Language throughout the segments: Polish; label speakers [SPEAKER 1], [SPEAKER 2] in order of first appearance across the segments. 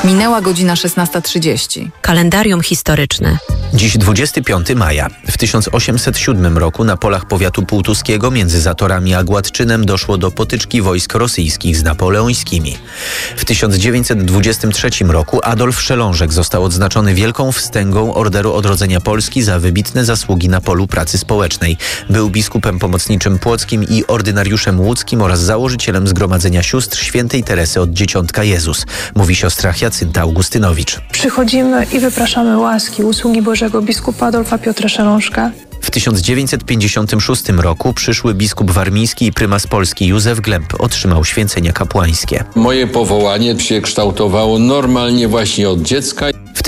[SPEAKER 1] Minęła godzina 16:30.
[SPEAKER 2] Kalendarium historyczne.
[SPEAKER 3] Dziś 25 maja. W 1807 roku na polach powiatu półtuskiego między Zatorami a Gładczynem doszło do potyczki wojsk rosyjskich z napoleońskimi. W 1923 roku Adolf Szelążek został odznaczony Wielką Wstęgą Orderu Odrodzenia Polski za wybitne zasługi na polu pracy społecznej. Był biskupem pomocniczym płockim i ordynariuszem łódzkim oraz założycielem Zgromadzenia Sióstr Świętej Teresy od Dzieciątka Jezus, mówi siostra Jacynta Augustynowicz.
[SPEAKER 4] Przychodzimy i wypraszamy łaski, usługi Bożego biskupa Adolfa Piotra Szelążka.
[SPEAKER 3] W 1956 roku przyszły biskup warmiński i prymas Polski Józef Glemp otrzymał święcenia kapłańskie.
[SPEAKER 5] Moje powołanie się kształtowało normalnie właśnie od dziecka.
[SPEAKER 3] W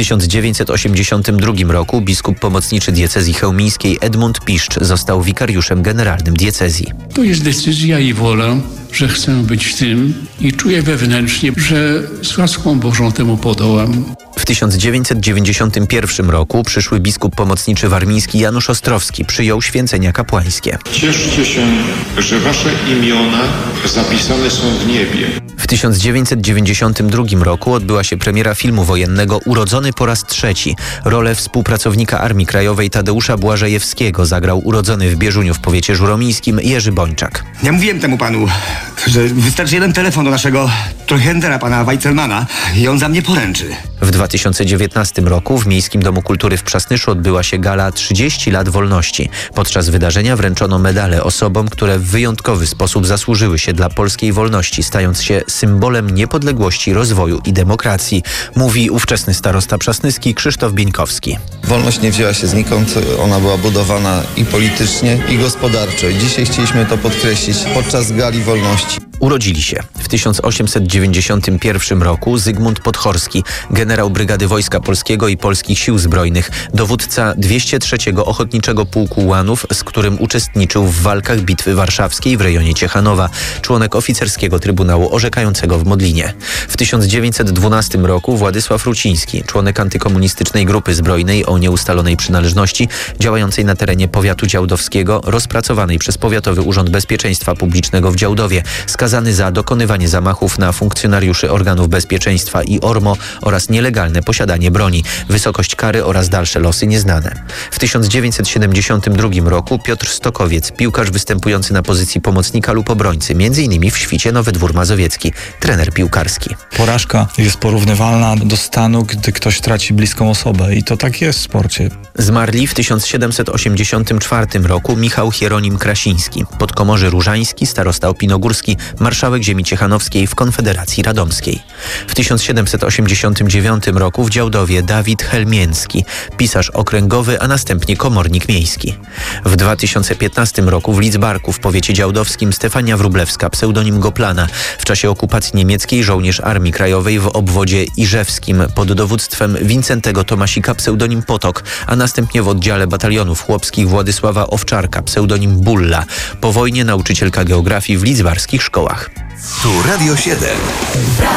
[SPEAKER 3] 1982 roku biskup pomocniczy diecezji chełmińskiej Edmund Piszcz został wikariuszem generalnym diecezji.
[SPEAKER 6] To jest decyzja i wola, że chcę być tym i czuję wewnętrznie, że z łaską Bożą temu podołam.
[SPEAKER 3] W 1991 roku przyszły biskup pomocniczy warmiński Janusz Ostrowski przyjął święcenia kapłańskie.
[SPEAKER 7] Cieszcie się, że wasze imiona zapisane są w niebie.
[SPEAKER 3] W 1992 roku odbyła się premiera filmu wojennego Urodzony po raz trzeci. Rolę współpracownika Armii Krajowej Tadeusza Błażejewskiego zagrał urodzony w Bieżuniu w powiecie żuromińskim Jerzy Bończak.
[SPEAKER 8] Ja mówiłem temu panu, że wystarczy jeden telefon do naszego trojhendera, pana Weitzelmana, i on za mnie poręczy.
[SPEAKER 3] W 2019 roku w Miejskim Domu Kultury w Przasnyszu odbyła się gala 30 lat wolności. Podczas wydarzenia wręczono medale osobom, które w wyjątkowy sposób zasłużyły się dla polskiej wolności, stając się symbolem niepodległości, rozwoju i demokracji, mówi ówczesny starosta przasnyski Krzysztof Bieńkowski.
[SPEAKER 9] Wolność nie wzięła się znikąd, ona była budowana i politycznie, i gospodarczo. I dzisiaj chcieliśmy to podkreślić podczas gali wolności.
[SPEAKER 3] Urodzili się w 1891 roku Zygmunt Podhorski, generał Brygady Wojska Polskiego i Polskich Sił Zbrojnych, dowódca 203 Ochotniczego Pułku Łanów, z którym uczestniczył w walkach Bitwy Warszawskiej w rejonie Ciechanowa, członek oficerskiego Trybunału Orzekającego w Modlinie. W 1912 roku Władysław Ruciński, członek antykomunistycznej grupy zbrojnej o nieustalonej przynależności, działającej na terenie powiatu działdowskiego, rozpracowanej przez Powiatowy Urząd Bezpieczeństwa Publicznego w Działdowie, skazany za dokonywanie zamachów na funkcjonariuszy organów bezpieczeństwa i ORMO oraz nielegalne posiadanie broni. Wysokość kary oraz dalsze losy nieznane. W 1972 roku Piotr Stokowiec, piłkarz występujący na pozycji pomocnika lub obrońcy, m.in. w Świcie Nowy Dwór Mazowiecki, trener piłkarski.
[SPEAKER 10] Porażka jest porównywalna do stanu, gdy ktoś traci bliską osobę i to tak jest w sporcie.
[SPEAKER 3] Zmarli w 1784 roku Michał Hieronim Krasiński, podkomorzy różański, starosta opinogórski, marszałek ziemi ciechanowskiej w Konfederacji Radomskiej. W 1789 roku w Działdowie Dawid Helmiński, pisarz okręgowy, a następnie komornik miejski. W 2015 roku w Lidzbarku w powiecie działdowskim Stefania Wróblewska, pseudonim Goplana, w czasie okupacji niemieckiej żołnierz Armii Krajowej w obwodzie iżewskim pod dowództwem Wincentego Tomasika, pseudonim Potok, a następnie w oddziale batalionów chłopskich Władysława Owczarka, pseudonim Bulla. Po wojnie nauczycielka geografii w lidzbarskich szkołach.
[SPEAKER 11] Tu Radio 7.